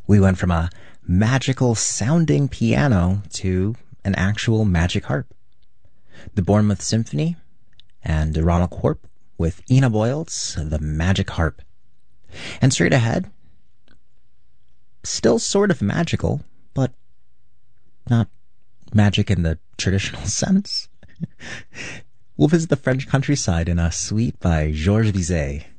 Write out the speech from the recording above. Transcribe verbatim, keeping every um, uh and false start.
We went from a magical sounding piano to an actual magic harp. The Bournemouth Symphony and Ronald Corp with Ina Boyle's The Magic Harp. And straight ahead, still sort of magical, but not magic in the traditional sense. We'll visit the French countryside in a suite by Georges Bizet.